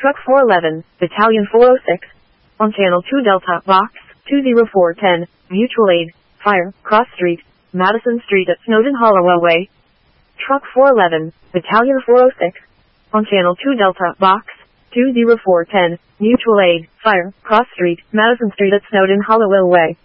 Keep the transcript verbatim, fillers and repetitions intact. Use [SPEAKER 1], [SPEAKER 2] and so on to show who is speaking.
[SPEAKER 1] Truck four eleven, Battalion four oh six. On Channel two Delta, Box two zero four one zero, Mutual Aid, Fire, Cross Street, Madison Street at Snowden Hollowell Way. Truck four eleven, Battalion four oh six. On Channel two Delta, Box two zero four one zero, Mutual Aid, Fire, Cross Street, Madison Street at Snowden Hollowell Way.